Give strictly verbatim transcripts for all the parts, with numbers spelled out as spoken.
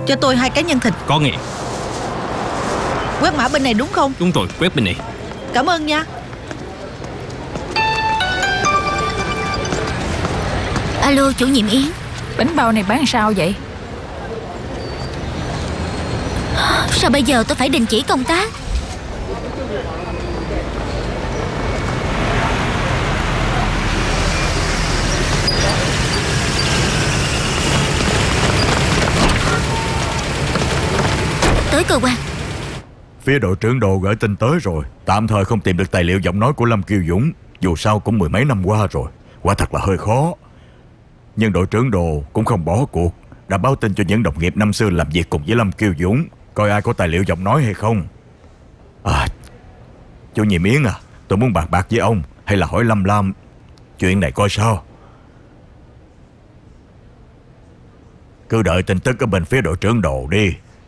Cho tôi hai cái nhân thịt. Có nghe. Quét mã bên này đúng không? Đúng rồi, quét bên này. Cảm ơn nha. Alo chủ nhiệm Yến. Bánh bao này bán sao vậy? Sao bây giờ tôi phải đình chỉ công tác? Tới cơ quan. Phía đội trưởng Đồ gửi tin tới rồi. Tạm thời không tìm được tài liệu giọng nói của Lâm Kiêu Dũng. Dù sao cũng mười mấy năm qua rồi, quả thật là hơi khó. Nhưng đội trưởng Đồ cũng không bỏ cuộc, đã báo tin cho những đồng nghiệp năm xưa làm việc cùng với Lâm Kiêu Dũng, coi ai có tài liệu giọng nói hay không. À, chủ nhiệm Yến à, tôi muốn bàn bạc với ông, hay là hỏi Lâm Lam chuyện này coi sao. Cứ đợi tin tức ở bên phía đội trưởng Đồ đi.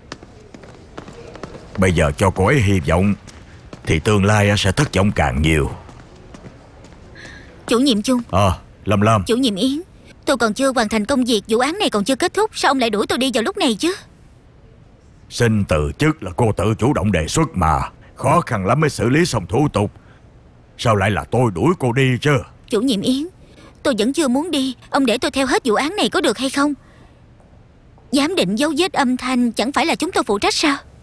Bây giờ cho cô ấy hy vọng thì tương lai sẽ thất vọng càng nhiều. Chủ nhiệm Chung. À, Lâm Lam. Chủ nhiệm Yến, tôi còn chưa hoàn thành công việc, vụ án này còn chưa kết thúc, sao ông lại đuổi tôi đi vào lúc này chứ? Xin từ chức là cô tự chủ động đề xuất mà. Khó khăn lắm mới xử lý xong thủ tục, sao lại là tôi đuổi cô đi chứ? Chủ nhiệm Yến, tôi vẫn chưa muốn đi. Ông để tôi theo hết vụ án này có được hay không? Giám định dấu vết âm thanh chẳng phải là chúng tôi phụ trách sao?